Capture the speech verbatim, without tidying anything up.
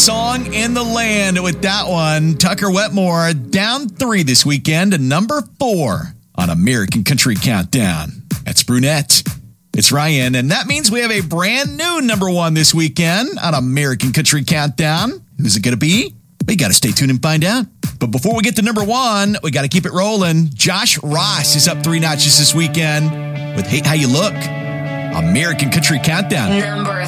song in the land with that one. Tucker Wetmore down three this weekend to number four on American Country Countdown. That's Brunette. It's Ryan, and that means we have a brand new number one this weekend on American Country Countdown. Who's it going to be? We got to stay tuned and find out. But before we get to number one, we got to keep it rolling. Josh Ross is up three notches this weekend with Hate How You Look. American Country Countdown. Number